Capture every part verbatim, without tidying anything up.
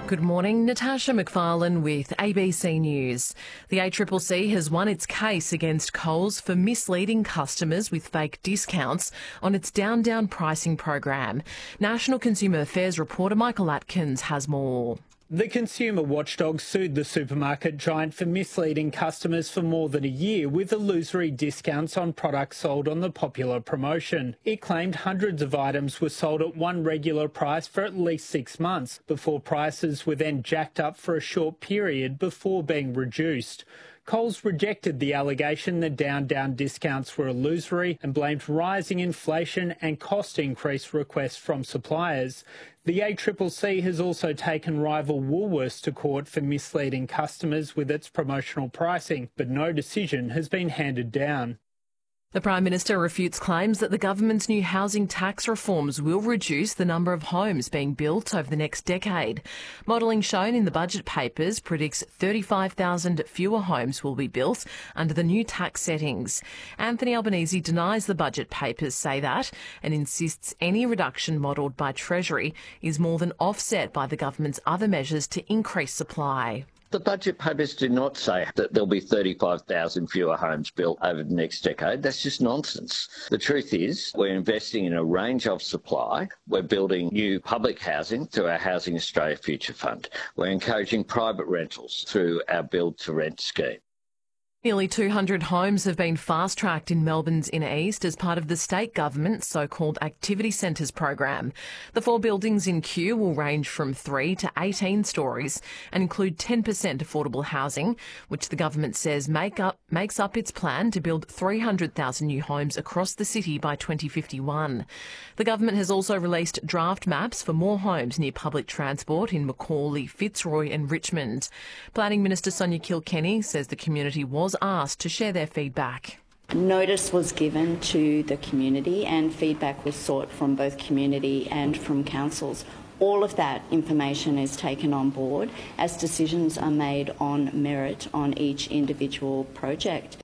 Good morning, Natasha McFarlane with A B C News. The A C C C has won its case against Coles for misleading customers with fake discounts on its Down Down pricing program. National Consumer Affairs reporter Michael Atkins has more. The consumer watchdog sued the supermarket giant for misleading customers for more than a year with illusory discounts on products sold on the popular promotion. It claimed hundreds of items were sold at one regular price for at least six months before prices were then jacked up for a short period before being reduced. Coles rejected the allegation that Down Down discounts were illusory and blamed rising inflation and cost increase requests from suppliers. The A C C C has also taken rival Woolworths to court for misleading customers with its promotional pricing, but no decision has been handed down. The Prime Minister refutes claims that the government's new housing tax reforms will reduce the number of homes being built over the next decade. Modelling shown in the budget papers predicts thirty-five thousand fewer homes will be built under the new tax settings. Anthony Albanese denies the budget papers say that and insists any reduction modelled by Treasury is more than offset by the government's other measures to increase supply. The budget papers do not say that there'll be thirty-five thousand fewer homes built over the next decade. That's just nonsense. The truth is we're investing in a range of supply. We're building new public housing through our Housing Australia Future Fund. We're encouraging private rentals through our Build to Rent scheme. Nearly two hundred homes have been fast-tracked in Melbourne's inner east as part of the state government's so-called Activity Centres program. The four buildings in Kew will range from three to eighteen storeys and include ten percent affordable housing, which the government says make up, makes up its plan to build three hundred thousand new homes across the city by twenty fifty-one. The government has also released draft maps for more homes near public transport in Macaulay, Fitzroy and Richmond. Planning Minister Sonia Kilkenny says the community was asked to share their feedback. Notice was given to the community and feedback was sought from both community and from councils. All of that information is taken on board as decisions are made on merit on each individual project.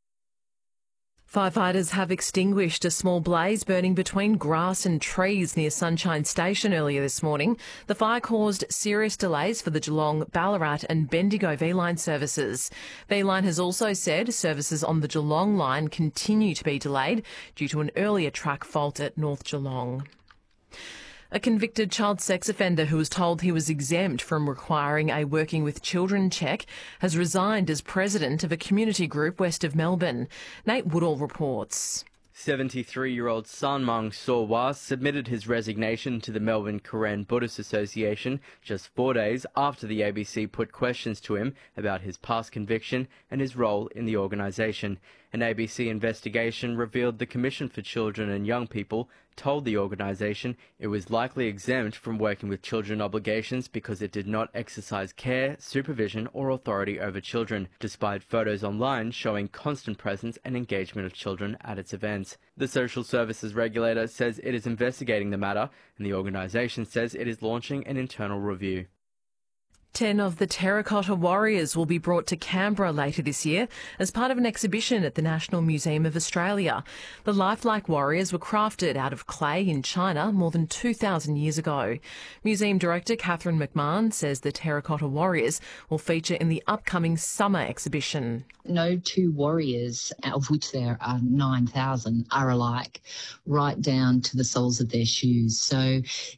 Firefighters have extinguished a small blaze burning between grass and trees near Sunshine Station earlier this morning. The fire caused serious delays for the Geelong, Ballarat and Bendigo V-Line services. V-Line has also said services on the Geelong line continue to be delayed due to an earlier track fault at North Geelong. A convicted child sex offender who was told he was exempt from requiring a Working with Children check has resigned as president of a community group west of Melbourne. Nate Woodall reports. seventy-three-year-old San Mang Sorwa submitted his resignation to the Melbourne Korean Buddhist Association just four days after the A B C put questions to him about his past conviction and his role in the organisation. An A B C investigation revealed the Commission for Children and Young People told the organisation it was likely exempt from working with children obligations because it did not exercise care, supervision or authority over children, despite photos online showing constant presence and engagement of children at its events. The social services regulator says it is investigating the matter, and the organisation says it is launching an internal review. Ten of the Terracotta Warriors will be brought to Canberra later this year as part of an exhibition at the National Museum of Australia. The lifelike warriors were crafted out of clay in China more than two thousand years ago. Museum Director Catherine McMahon says the Terracotta Warriors will feature in the upcoming summer exhibition. No two warriors, of which there are nine thousand, are alike, right down to the soles of their shoes. So